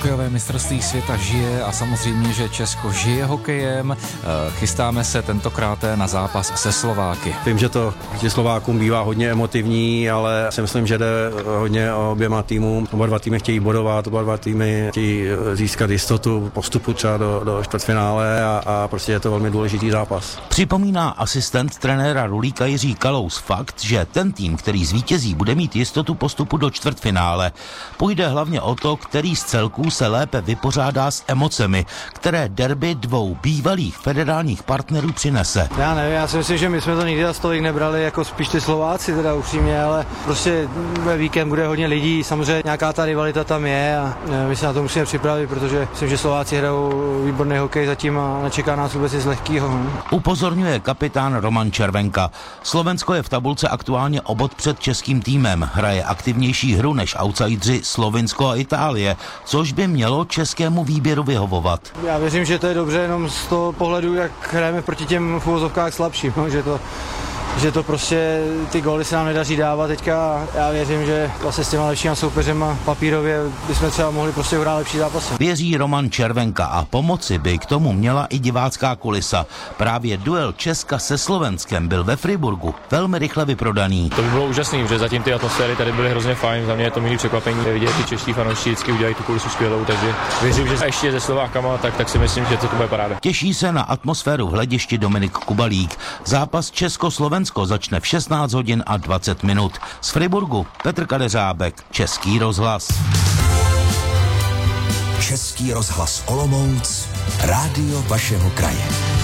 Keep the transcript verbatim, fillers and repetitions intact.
Hokejové mistrovství světa žije a samozřejmě, že Česko žije hokejem. Chystáme se tentokrát na zápas se Slováky. Vím, že to proti Slovákům bývá hodně emotivní, ale si myslím, že jde hodně o oběma týmům. Oba dva týmy chtějí bodovat, oba dva týmy chtějí získat jistotu postupu třeba do, do čtvrtfinále a, a prostě je to velmi důležitý zápas. Připomíná asistent trenéra Rulíka Jiří Kalous fakt, že ten tým, který zvítězí, bude mít jistotu postupu do čtvrtfinále. Půjde hlavně o to, který z celků se lépe vypořádá s emocemi, které derby dvou bývalých federálních partnerů přinese. Já nevím, já si myslím, že my jsme to nikdy za stolik nebrali, jako spíš ty Slováci teda upřímně, ale prostě ve víkend bude hodně lidí, samozřejmě nějaká ta rivalita tam je a my se na to musíme připravit, protože myslím, že Slováci hrajou výborný hokej zatím a nečeká nás vůbec nic lehkýho. Upozorňuje kapitán Roman Červenka. Slovensko je v tabulce aktuálně o bod před českým týmem, hraje aktivnější hru než outsidři Slovinsko a Itálie, což by mělo českému výběru vyhovovat. Já věřím, že to je dobře jenom z toho pohledu, jak hrajeme proti těm v uvozovkách slabším, no, že to že to prostě ty góly se nám nedaří dávat teďka. Já věřím, že vlastně s těma lepšíma soupeřema papírově bychom třeba mohli prostě hrát lepší zápasy. Věří Roman Červenka a pomoci by k tomu měla i divácká kulisa. Právě duel Česka se Slovenskem byl ve Friburgu velmi rychle vyprodaný. To by bylo úžasný, že zatím ty atmosféry tady byly hrozně fajn. Za mě je to milý překvapení vidět, ty čeští fanoušci vždycky udělají tu kulisu skvělou, takže věřím, že ještě se Slovákama, tak, tak si myslím, že to bude paráda. Těší se na atmosféru v hledišti Dominik Kubalík. Zápas Česko-Slovensko začne v šestnáct hodin a dvacet minut. Z Friburgu Petr Kadeřábek, Český rozhlas. Český rozhlas Olomouc, rádio vašeho kraje.